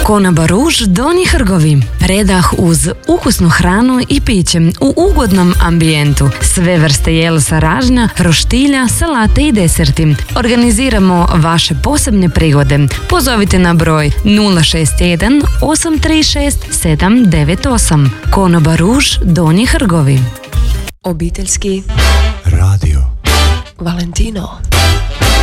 Konoba Ruž Donji Hrgovi. Predah uz ukusnu hranu i piće u ugodnom ambijentu. Sve vrste jelsa ražnja, roštilja, salate i deserti. Organiziramo vaše posebne prigode. Pozovite na broj 061 836 798. Konoba Ruž Donji Hrgovi. Obiteljski radio Valentino.